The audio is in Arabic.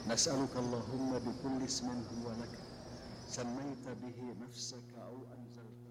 نسألك اللهم بكل اسم هو لك سميت به نفسك أو أنزلته